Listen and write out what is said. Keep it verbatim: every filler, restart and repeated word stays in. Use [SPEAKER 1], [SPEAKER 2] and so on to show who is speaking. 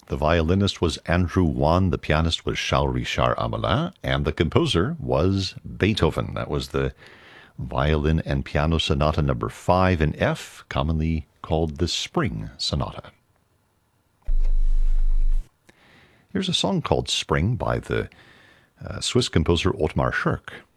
[SPEAKER 1] The violinist was Andrew Wan, the pianist was Charles Richard Amelin, and the composer was Beethoven. That was the Violin and Piano Sonata number five in F, commonly called the Spring Sonata. Here's a song called Spring by the uh, Swiss composer Ottmar Schirk.